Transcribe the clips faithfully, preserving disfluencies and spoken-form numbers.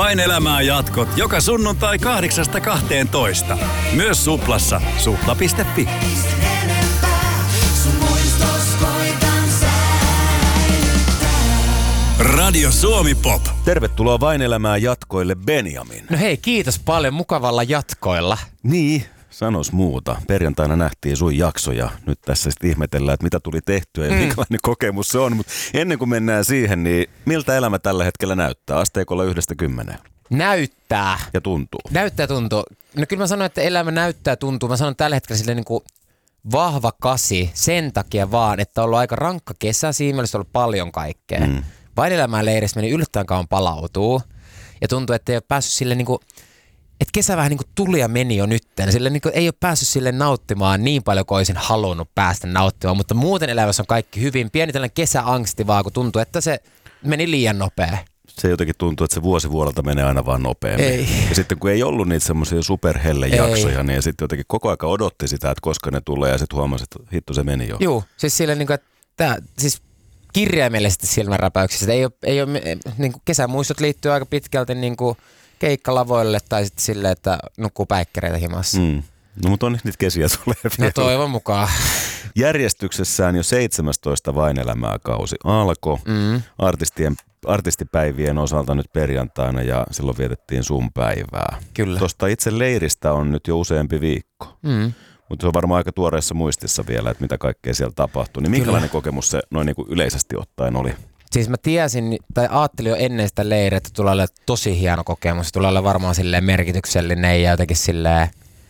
Vain elämää jatkot joka sunnuntai kahdeksasta kahteentoista. Myös Suplassa. Supla piste fi. Radio Suomi Pop. Tervetuloa Vain elämää jatkoille, Benjamin. No hei, kiitos paljon mukavalla jatkoilla. Niin, sanos muuta. Perjantaina nähtiin sun jakso ja nyt tässä sitten ihmetellään, että mitä tuli tehtyä ja mm. minkälainen kokemus se on. Mutta ennen kuin mennään siihen, niin miltä elämä tällä hetkellä näyttää? Asteikolla yhdestä kymmeneen. Näyttää. Ja tuntuu. Näyttää tuntuu. No kyllä mä sanon, että elämä näyttää tuntuu. Mä sanon tällä hetkellä silleen niin kuin vahva kasi sen takia vaan, että on ollut aika rankka kesä. Siinä mielessä on ollut paljon kaikkea. Mm. Vain elämää leirissä meni yllättäen kauan palautuu. Ja tuntuu, että ei ole päässyt silleen niin kuin, että kesä vähän niin kuin tuli ja meni jo nytten. Silleen niin kuin ei ole päässyt silleen nauttimaan niin paljon kuin olisin halunnut päästä nauttimaan. Mutta muuten elämässä on kaikki hyvin. Pieni tällainen kesäangsti vaan, kun tuntuu, että se meni liian nopea. Se jotenkin tuntuu, että se vuosi vuodelta menee aina vaan nopeammin. Ei. Ja sitten kun ei ollut niitä semmoisia superhellejaksoja, niin sitten jotenkin koko aika odotti sitä, että koska ne tulee ja sitten huomasi, että hitto se meni jo. Joo, siis silleen niin kuin, että tää, siis kirjaimellisesti silmänräpäyksissä. Ei ole, ei ole, niin kuin kesämuistot liittyy aika pitkälti niin kuin keikkalavoille tai sitten silleen, että nukkuu päikkäreitä himassa. Mm. No mutta on niitä kesiä tulee vielä. No toivon mukaan. Järjestyksessään jo seitsemästoista Vain elämää kausi alkoi. Mm. Artistien, artistipäivien osalta nyt perjantaina ja silloin vietettiin sun päivää. Kyllä. Tuosta itse leiristä on nyt jo useampi viikko. Mm. Mutta se on varmaan aika tuoreessa muistissa vielä, että mitä kaikkea siellä tapahtui. Niin minkälainen Kyllä. kokemus se noin niin kuin yleisesti ottaen oli? Siis mä tiesin, tai ajattelin jo ennen sitä leiriä, että tulee olemaan tosi hieno kokemus. Se tulee olemaan varmaan silleen merkityksellinen ja jotenkin silleen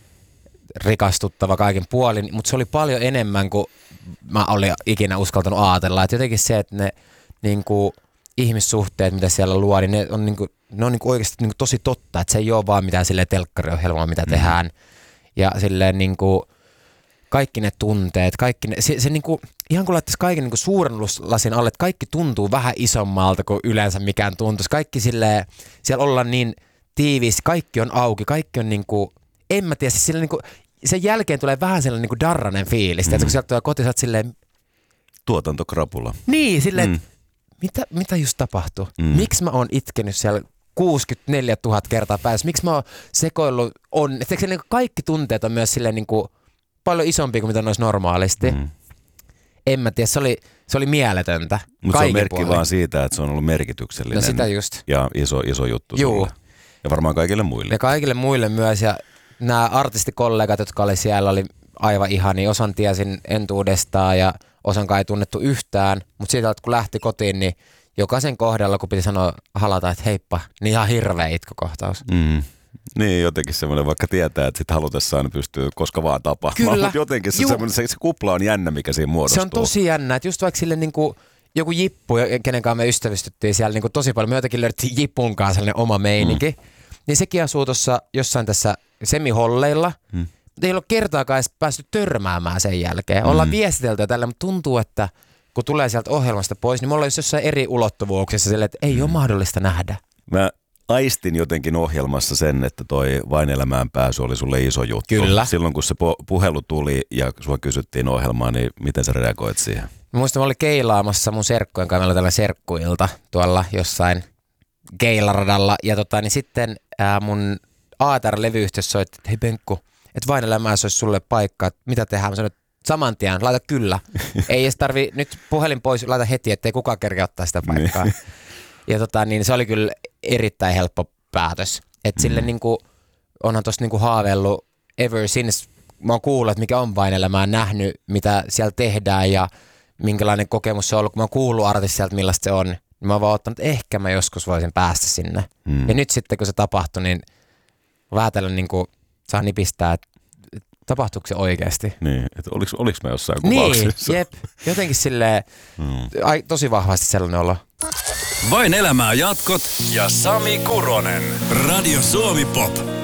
rikastuttava kaikin puolin. Mutta se oli paljon enemmän kuin mä olin ikinä uskaltanut ajatella. Että jotenkin se, että ne niin kuin ihmissuhteet, mitä siellä luo, niin ne on, niin kuin, ne on niin kuin oikeasti niin kuin tosi totta. Että se ei ole vaan mitään silleen telkkariohjelmaa, mitä mm. tehdään. Ja silleen niin kuin kaikki ne tunteet, kaikki ne, se, se niin kuin, ihan kun laittaisi kaiken niin kuin suurennuslasin alle, että kaikki tuntuu vähän isommalta kuin yleensä mikään tuntuisi. Kaikki silleen, siellä ollaan niin tiivis, kaikki on auki, kaikki on niin kuin, en mä tiedä, siis silleen niin kuin, sen jälkeen tulee vähän sellainen niin kuin darranen fiilis, mm. että kun sieltä tulee kotiin, sä oot silleen tuotantokrapula. Niin, silleen, mm. mitä, mitä just tapahtui? Mm. Miksi mä oon itkenyt siellä kuusikymmentäneljä tuhatta kertaa päässä. Miksi mä oon sekoillut? On, että niin kaikki tunteet on myös silleen niin kuin paljon isompia kuin mitä ne olisi normaalisti. Mm. En mä tiedä, se oli, se oli mieletöntä. Mutta se on merkki puolella. Vaan siitä, että se on ollut merkityksellinen. No sitä just. Ja iso, iso juttu Juu. sulle. Ja varmaan kaikille muille. Ja kaikille muille myös. Ja nämä artistikollegat, jotka oli siellä, oli aivan ihania. Osan tiesin entuudestaan ja osan kai ei tunnettu yhtään. Mutta siitä, kun lähti kotiin, niin jokaisen kohdalla, kun piti sanoa halata, että heippa, niin ihan hirveä itkukohtaus. Mm. Niin, jotenkin semmoinen, vaikka tietää, että sit halutessaan pystyy koska vaan tapahtumaan. Mutta jotenkin se, se, se kupla on jännä, mikä siinä muodostuu. Se on tosi jännä, että just vaikka sille niin kuin joku jippu, kenen kanssa me ystävystyttiin siellä niin kuin tosi paljon. Me jotenkin löydettiin jipun kanssa sellainen oma meininki. Mm. Niin sekin asuu tuossa jossain tässä semiholleilla. Mm. Ei ole kertaakaan edes päästy törmäämään sen jälkeen. Ollaan mm. viestitelty ja tällä, mutta tuntuu, että kun tulee sieltä ohjelmasta pois, niin me ollaan jossain eri ulottuvuuksissa silleen, että ei mm. ole mahdollista nähdä. Mä aistin jotenkin ohjelmassa sen, että toi Vain elämään pääsy oli sulle iso juttu. Kyllä. Silloin kun se po- puhelu tuli ja sua kysyttiin ohjelmaan, niin miten sä reagoit siihen? Mä muistan, mä olin keilaamassa mun serkkujen kanssa, meillä oli tällainen serkkuilta tuolla jossain keilaradalla. Ja tota, niin sitten ää, mun A T R-levyyhtiössä soitti, että hei Benkku, että Vain elämään se olisi sulle paikka, että mitä tehdään? Mä sanoin, saman tien, laita kyllä. Ei edes tarvi, nyt puhelin pois, laita heti, ettei kukaan kerkeä ottaa sitä paikkaa. Ja tota, niin se oli kyllä erittäin helppo päätös. Että mm. sille niinku, onhan tossa niinku haaveillut ever since, mä oon kuullut, että mikä on Vain elämää, nähnyt, mitä siellä tehdään ja minkälainen kokemus se on ollut. Kun mä oon kuullut artistilta, millaista se on, niin mä oon vaan ottanut, että ehkä mä joskus voisin päästä sinne. Mm. Ja nyt sitten, kun se tapahtui, niin vähän tällä niinku saa nipistää, että tapahtuuko se oikeasti? Niin, että oliks, oliks mä jossain kuvauksessa? Niin, jep. Jotenkin silleen, mm. ai, tosi vahvasti sellainen olo. Vain elämää jatkot ja Sami Kuronen. Radio Suomi Pop.